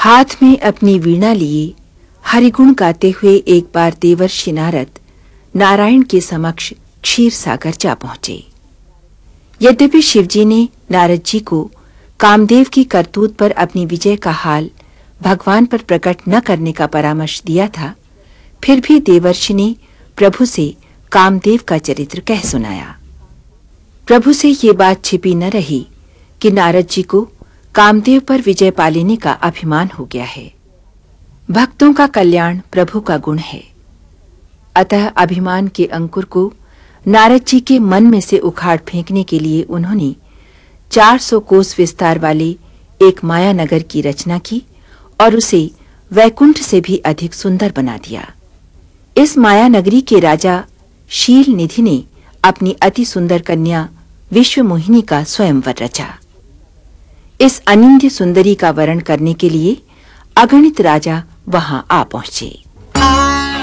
हाथ में अपनी वीणा लिए हरिगुण गाते हुए एक बार देवर्षि नारद नारायण के समक्ष क्षीर सागर जा पहुंचे। यद्यपि शिवजी ने नारद जी को कामदेव की करतूत पर अपनी विजय का हाल भगवान पर प्रकट न करने का परामर्श दिया था, फिर भी देवर्षि ने प्रभु से कामदेव का चरित्र कह सुनाया। प्रभु से ये बात छिपी न रही कि नारद जी को कामदेव पर विजय पा लेने का अभिमान हो गया है। भक्तों का कल्याण प्रभु का गुण है, अतः अभिमान के अंकुर को नारद जी के मन में से उखाड़ फेंकने के लिए उन्होंने 400 कोस विस्तार वाले एक माया नगर की रचना की और उसे वैकुंठ से भी अधिक सुंदर बना दिया। इस माया नगरी के राजा शील निधि ने अपनी अति सुंदर कन्या विश्वमोहिनी का स्वयंवर रचा। इस अनिंद्य सुंदरी का वरण करने के लिए अगणित राजा वहां आ पहुंचे।